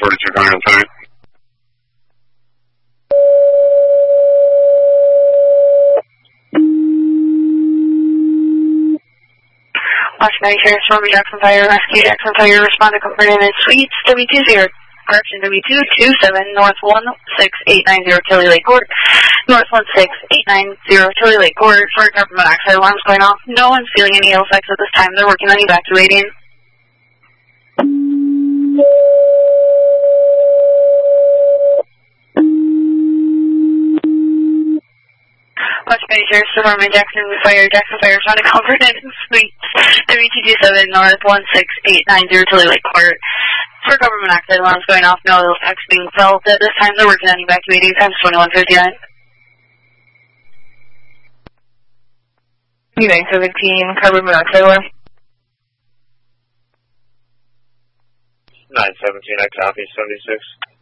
42 coming on time. Washington Sheriff's Romy Jackson Fire Rescue. Jackson Fire respond to comfort in suites W20, correction W227, North 16890 Tilly Lake Court, North 16890 Tilly Lake Court for carbon monoxide alarms going off. No one's feeling any ill effects at this time. They're working on evacuating. Washington Sheriff's Department, Jackson Fire respond to comfort in suites W227, North 16890 Tilly Lake Court. For carbon monoxide alarms going off, no ill effects being felt. At this time, they're working on evacuating. Time's 21:59. 917, carbon monoxide alarm. 917, I copy, 76.